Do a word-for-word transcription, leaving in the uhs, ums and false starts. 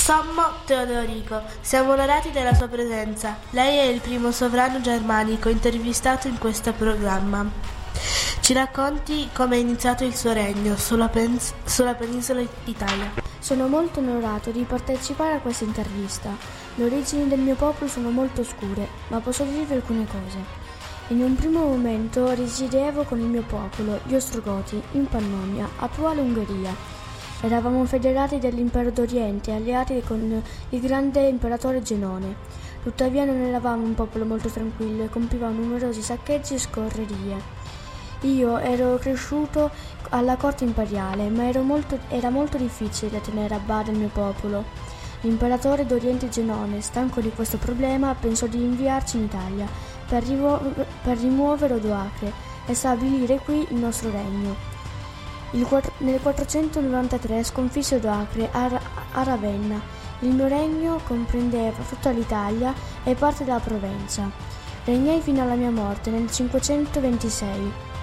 Sommo Teodorico, siamo onorati della sua presenza. Lei è il primo sovrano germanico intervistato in questo programma. Ci racconti come è iniziato il suo regno sulla, pens- sulla penisola Italia. Sono molto onorato di partecipare a questa intervista. Le origini del mio popolo sono molto oscure, ma posso dirvi alcune cose. In un primo momento risiedevo con il mio popolo, gli Ostrogoti, in Pannonia, attuale Ungheria. Eravamo federati dell'Impero d'Oriente, alleati con il grande imperatore Genone. Tuttavia non eravamo un popolo molto tranquillo e compivamo numerosi saccheggi e scorrerie. Io ero cresciuto alla corte imperiale, ma ero molto, era molto difficile da tenere a bada il mio popolo. L'imperatore d'Oriente Genone, stanco di questo problema, pensò di inviarci in Italia per, rivo- per rimuovere Odoacre e stabilire qui il nostro regno. Il, nel quattrocentonovantatré sconfisse Odoacre a, a Ravenna. Il mio regno comprendeva tutta l'Italia e parte della Provenza. Regnai fino alla mia morte nel cinquecentoventisei.